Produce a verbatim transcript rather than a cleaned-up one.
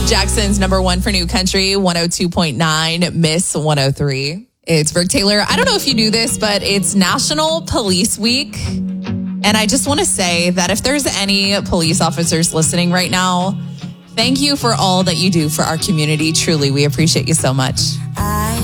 Jackson's number one for new country, one oh two point nine, Miss one oh three. It's Brooke Taylor. I don't know if you knew this, but it's National Police Week. And I just want to say that if there's any police officers listening right now, thank you for all that you do for our community. Truly, we appreciate you so much. I